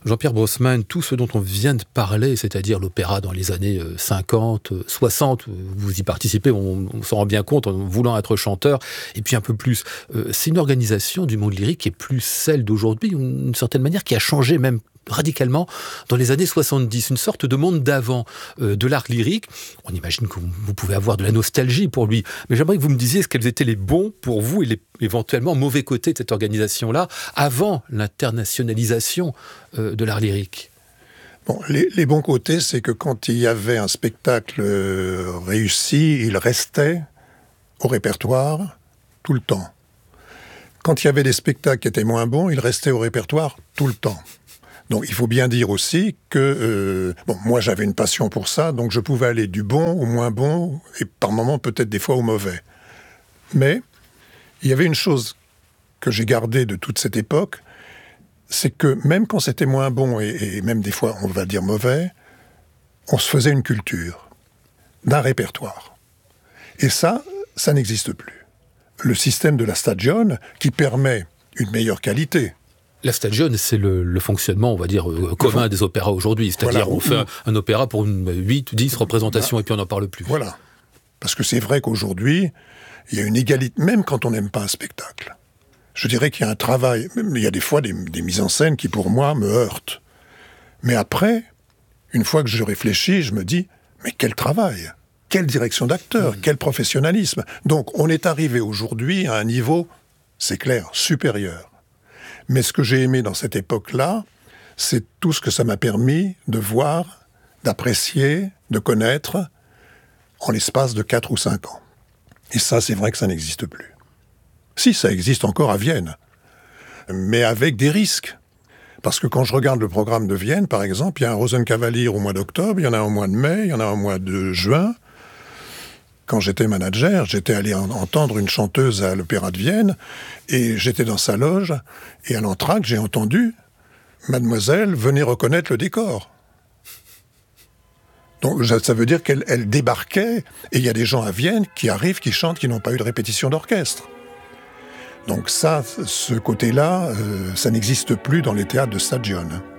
Jean-Pierre Brossman, tout ce dont on vient de parler, c'est-à-dire l'opéra dans les années 50, 60, vous y participez, on s'en rend bien compte en voulant être chanteur, et puis un peu plus. C'est une organisation du monde lyrique qui est plus celle d'aujourd'hui, d'une certaine manière, qui a changé même radicalement dans les années 70, une sorte de monde d'avant de l'art lyrique. On imagine que vous pouvez avoir de la nostalgie pour lui, mais j'aimerais que vous me disiez quels étaient les bons pour vous et les éventuellement mauvais côtés de cette organisation-là avant l'internationalisation de l'art lyrique. Bon, les bons côtés, c'est que quand il y avait un spectacle réussi, il restait au répertoire tout le temps. Quand il y avait des spectacles qui étaient moins bons, il restait au répertoire tout le temps. Donc il faut bien dire aussi que moi j'avais une passion pour ça, donc je pouvais aller du bon au moins bon, et par moments peut-être des fois au mauvais. Mais il y avait une chose que j'ai gardée de toute cette époque, c'est que même quand c'était moins bon, et même des fois on va dire mauvais, on se faisait une culture d'un répertoire. Et ça n'existe plus. Le système de la stagione qui permet une meilleure qualité. La stagione, c'est le fonctionnement, on va dire, commun des opéras aujourd'hui. C'est-à-dire, on fait un opéra pour 8, 10 représentations et puis on n'en parle plus. Voilà. Parce que c'est vrai qu'aujourd'hui, il y a une égalité, même quand on n'aime pas un spectacle. Je dirais qu'il y a un travail, il y a des fois des mises en scène qui, pour moi, me heurtent. Mais après, une fois que je réfléchis, je me dis, mais quel travail, quelle direction d'acteur, quel professionnalisme. Donc, on est arrivé aujourd'hui à un niveau, c'est clair, supérieur. Mais ce que j'ai aimé dans cette époque-là, c'est tout ce que ça m'a permis de voir, d'apprécier, de connaître en l'espace de 4 ou 5 ans. Et ça, c'est vrai que ça n'existe plus. Si, ça existe encore à Vienne, mais avec des risques. Parce que quand je regarde le programme de Vienne, par exemple, il y a un Rosenkavalier au mois d'octobre, il y en a un au mois de mai, il y en a un au mois de juin. Quand j'étais manager, j'étais allé entendre une chanteuse à l'Opéra de Vienne, et j'étais dans sa loge, et à l'entracte, j'ai entendu « Mademoiselle, venez reconnaître le décor ». Donc ça veut dire qu'elle débarquait, et il y a des gens à Vienne qui arrivent, qui chantent, qui n'ont pas eu de répétition d'orchestre. Donc ça, ce côté-là, ça n'existe plus dans les théâtres de stagione.